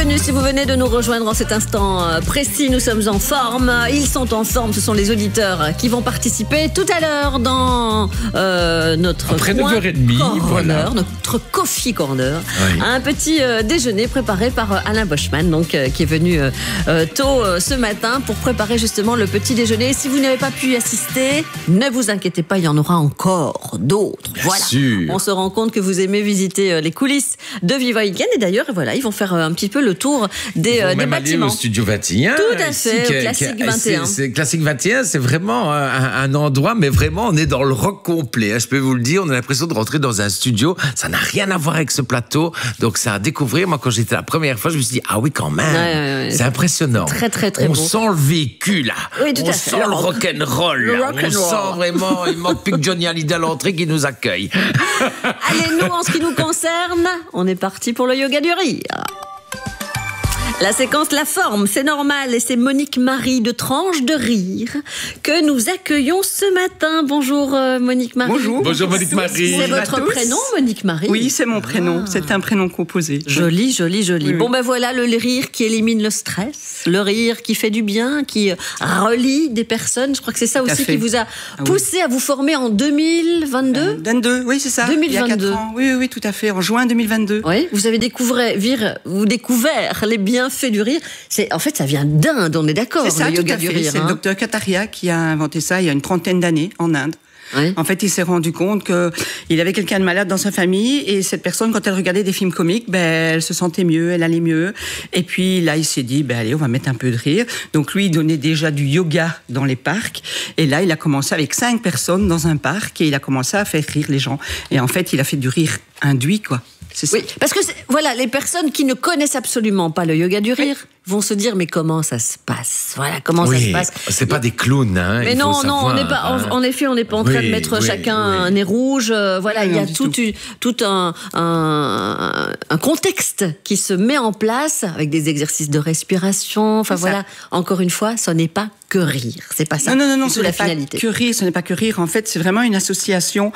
bienvenue si vous venez de nous rejoindre en cet instant précis. Nous sommes en forme. Ils sont en forme. Ce sont les auditeurs qui vont participer tout à l'heure dans notre après 9h30, voilà. Notre Coffee Corner. Oui. Un petit déjeuner préparé par Alain Boschman, donc, qui est venu tôt ce matin pour préparer justement le petit déjeuner. Si vous n'avez pas pu y assister, ne vous inquiétez pas, il y en aura encore d'autres. Bien voilà. sûr. On se rend compte que vous aimez visiter les coulisses de Viva Weekend. Et d'ailleurs, voilà, ils vont faire un petit peu le tour des même bâtiments. Aller au Studio 21. Tout à fait, Classique 21. Classique 21, c'est vraiment un endroit, mais vraiment, on est dans le rock complet. Je peux vous le dire, on a l'impression de rentrer dans un studio. Ça n'a rien à voir avec ce plateau. Donc, c'est à découvrir. Moi, quand j'étais la première fois, je me suis dit, ah oui, quand même. Ouais. C'est impressionnant. Très, très, très on beau. sent le vécu, là. Oui, tout on à fait. Sent le rock'n'roll. On sent vraiment, il manque plus que Johnny Hallyday à l'entrée qui nous accueille. Allez, nous, en ce qui nous concerne, on est parti pour le yoga du rire. La séquence La Forme, c'est normal, et c'est Monique Marie de Tranche de Rire que nous accueillons ce matin. Bonjour Monique Marie. Bonjour. Bonjour Monique Marie. C'est votre prénom, Monique Marie? Oui, c'est mon prénom. C'est un prénom composé. Joli, joli, joli. Oui. Bon ben voilà, le rire qui élimine le stress, le rire qui fait du bien, qui relie des personnes. Je crois que c'est ça aussi qui vous a poussé à vous former en 2022. 22, oui, c'est ça. 2022. Il y a 4 ans. Oui, tout à fait. En juin 2022. Oui, vous avez découvert les bienfaits du rire. En fait, ça vient d'Inde, on est d'accord. C'est ça, le yoga tout à fait. du rire. C'est le docteur Kataria qui a inventé ça il y a une trentaine d'années en Inde. Oui. En fait, il s'est rendu compte qu'il avait quelqu'un de malade dans sa famille et cette personne, quand elle regardait des films comiques, elle se sentait mieux, elle allait mieux. Et puis là, il s'est dit, allez, on va mettre un peu de rire. Donc lui, il donnait déjà du yoga dans les parcs. Et là, il a commencé avec 5 personnes dans un parc et il a commencé à faire rire les gens. Et en fait, il a fait du rire induit, quoi. Oui, parce que voilà, les personnes qui ne connaissent absolument pas le yoga du rire vont se dire mais comment ça se passe? Voilà, comment ça se passe? C'est pas des clowns, hein. Mais non, on n'est pas. En effet, on n'est pas en train de mettre chacun un nez rouge. Voilà, il y a tout un contexte qui se met en place avec des exercices de respiration. Enfin voilà, encore une fois, ce n'est pas que rire. C'est pas ça. Non, c'est la finalité. Que rire, ce n'est pas que rire. En fait, c'est vraiment une association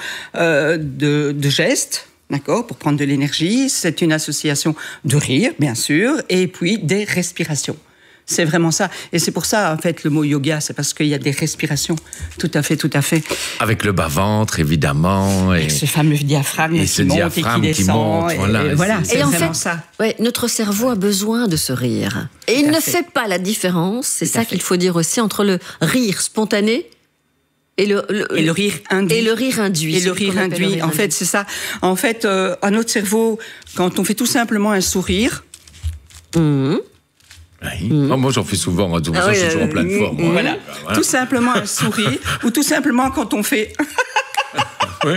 de gestes. D'accord, pour prendre de l'énergie, c'est une association de rire, bien sûr, et puis des respirations. C'est vraiment ça. Et c'est pour ça, en fait, le mot yoga, c'est parce qu'il y a des respirations. Tout à fait. Avec le bas-ventre, évidemment. Avec ce fameux diaphragme qui monte et qui descend. Voilà, c'est vraiment ça. Ouais, notre cerveau a besoin de ce rire. Et il ne fait pas la différence, c'est ça qu'il faut dire aussi, entre le rire spontané et le rire induit. Et le rire induit. Et le rire induit, en fait, c'est ça. En fait, à notre cerveau, quand on fait tout simplement un sourire... Oui. Moi, j'en fais souvent. Je suis toujours en pleine forme. Voilà. Tout simplement un sourire, ou tout simplement quand on fait... Oui.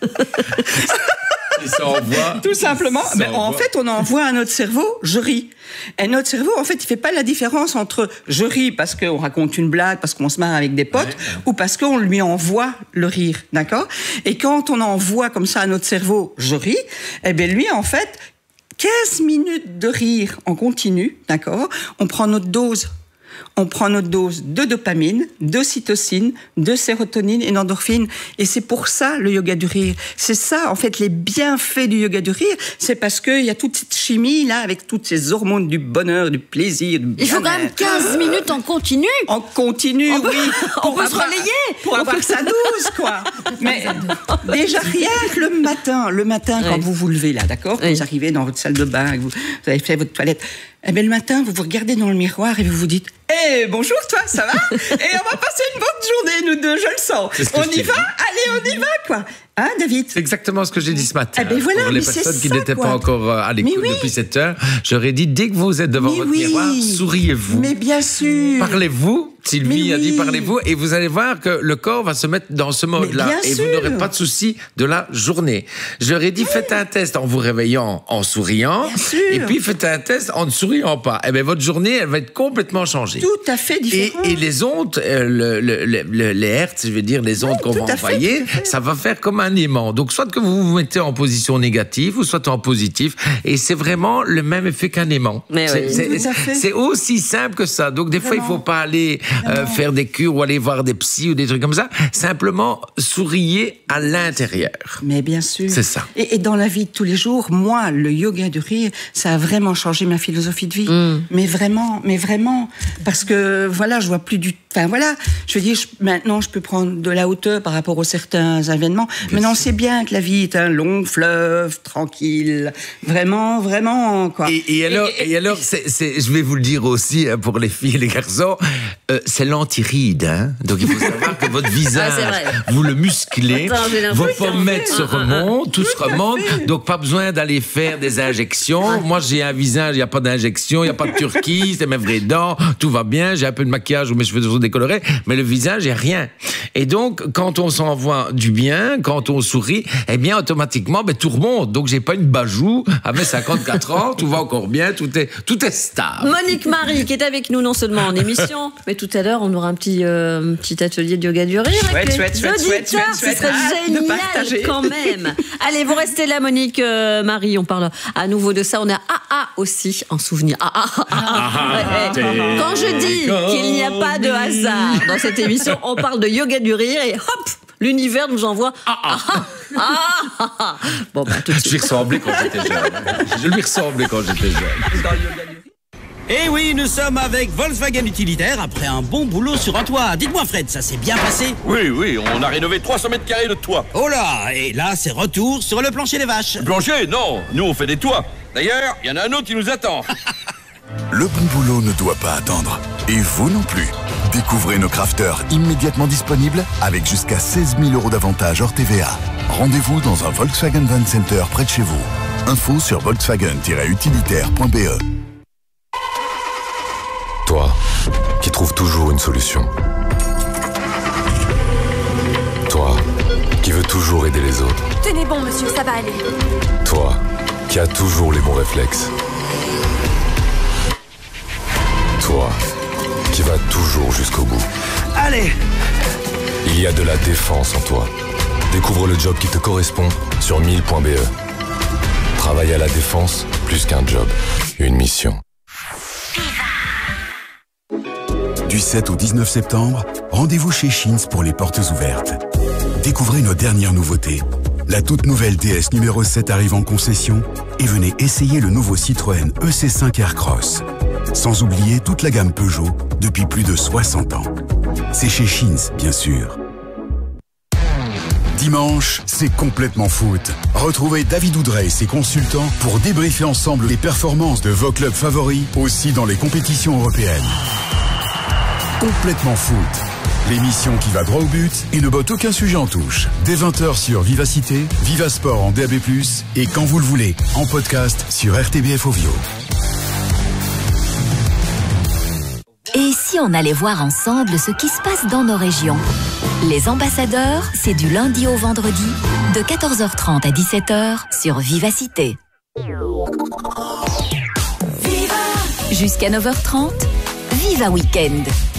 Et ça envoie. Tout simplement. En fait, on envoie à notre cerveau, je ris. Et notre cerveau, en fait, il fait pas la différence entre je ris parce qu'on raconte une blague, parce qu'on se marre avec des potes, ou parce qu'on lui envoie le rire, d'accord? Et quand on envoie comme ça à notre cerveau, je ris, lui, en fait, 15 minutes de rire en continu, d'accord? On prend notre dose. On prend notre dose de dopamine, d'ocytocine, de sérotonine et d'endorphine. Et c'est pour ça le yoga du rire. C'est ça, en fait, les bienfaits du yoga du rire. C'est parce qu'il y a toute cette chimie, là, avec toutes ces hormones du bonheur, du plaisir, du bien-être. Il faut quand même 15 minutes en continu. En continu, oui. On peut se relayer. Pour avoir sa dose, quoi. Mais déjà, rien que le matin, quand vous vous levez, là, d'accord? Quand vous arrivez dans votre salle de bain, vous avez fait votre toilette. Le matin, vous vous regardez dans le miroir et vous vous dites « bonjour toi, ça va ? Et on va passer une bonne journée, nous deux, je le sens. On y va ? Allez, on y va, quoi. » Hein, David ? C'est exactement ce que j'ai dit ce matin. Voilà, pour les personnes qui n'étaient pas encore à l'écoute depuis cette heure, j'aurais dit, dès que vous êtes devant votre miroir, souriez-vous. Mais bien sûr. Parlez-vous. Sylvie a dit parlez-vous et vous allez voir que le corps va se mettre dans ce mode-là et vous n'aurez pas de soucis de la journée. J'aurais dit faites un test en vous réveillant en souriant et puis faites un test en ne souriant pas. Votre journée elle va être complètement changée. Tout à fait différent. Et les ondes, les hertz, je veux dire les ondes qu'on va envoyer, ça va faire comme un aimant. Donc soit que vous vous mettez en position négative ou soit en positif et c'est vraiment le même effet qu'un aimant. C'est aussi simple que ça. Donc des fois il faut pas aller faire des cures ou aller voir des psys ou des trucs comme ça. Simplement, souriez à l'intérieur. Mais bien sûr. C'est ça. Et dans la vie de tous les jours, moi, le yoga du rire, ça a vraiment changé ma philosophie de vie. Mais vraiment. Parce que, voilà, je vois plus du... Enfin, voilà, je veux dire, maintenant, je peux prendre de la hauteur par rapport aux certains événements. Maintenant, c'est bien que la vie est un long fleuve, tranquille. Vraiment, quoi. Et alors, je vais vous le dire aussi, hein, pour les filles et les garçons, c'est l'anti-ride, hein. Donc, il faut savoir que votre visage, vous le musclez, vos pommettes se remontent, tout se remonte. Donc, pas besoin d'aller faire des injections. Moi, j'ai un visage, il n'y a pas d'injection, il n'y a pas de turquie, c'est mes vraies dents, tout va bien, j'ai un peu de maquillage ou mes cheveux sont décolorés, mais le visage, il n'y a rien. Et donc, quand on s'envoie du bien, quand on sourit, eh bien, automatiquement, tout remonte. Donc, j'ai pas une bajoue à mes 54 ans, tout va encore bien, tout est stable. Monique Marie, qui est avec nous non seulement en émission, mais tout à l'heure, on aura un petit atelier de yoga du rire avec les auditeurs. Ce serait génial quand même. Allez, vous restez là, Monique Marie, on parle à nouveau de ça. On a AA aussi en souvenir. Quand je dis qu'il n'y a pas de hasard dans cette émission, on parle de yoga du rire et hop, l'univers nous envoie. Bon, tout de suite. Je lui ressemblais quand j'étais jeune. Eh oui, nous sommes avec Volkswagen Utilitaire après un bon boulot sur un toit. Dites-moi Fred, ça s'est bien passé? Oui, on a rénové 300 mètres carrés de toit. Oh là, et là c'est retour sur le plancher des vaches. Le plancher? Non, nous on fait des toits. D'ailleurs, il y en a un autre qui nous attend. Le bon boulot ne doit pas attendre. Et vous non plus. Découvrez nos crafters immédiatement disponibles avec jusqu'à 16 000 € d'avantages hors TVA. Rendez-vous dans un Volkswagen Van Center près de chez vous. Info sur volkswagen-utilitaire.be. Toi, qui trouves toujours une solution. Toi, qui veux toujours aider les autres. Tenez bon, monsieur, ça va aller. Toi, qui as toujours les bons réflexes. Toi, qui vas toujours jusqu'au bout. Allez! Il y a de la défense en toi. Découvre le job qui te correspond sur 1000.be. Travailler à la défense, plus qu'un job, une mission. Du 7 au 19 septembre, rendez-vous chez Sheins pour les portes ouvertes. Découvrez nos dernières nouveautés. La toute nouvelle DS numéro 7 arrive en concession et venez essayer le nouveau Citroën EC5 Aircross. Sans oublier toute la gamme Peugeot depuis plus de 60 ans. C'est chez Sheins, bien sûr. Dimanche, c'est complètement foot. Retrouvez David Oudrey et ses consultants pour débriefer ensemble les performances de vos clubs favoris, aussi dans les compétitions européennes. Complètement foot. L'émission qui va droit au but et ne botte aucun sujet en touche. Dès 20h sur Vivacité, Vivasport en DAB+, et quand vous le voulez, en podcast sur RTBF Ovio. Et si on allait voir ensemble ce qui se passe dans nos régions? Les ambassadeurs, c'est du lundi au vendredi, de 14h30 à 17h sur Vivacité. Jusqu'à 9h30, Viva Weekend.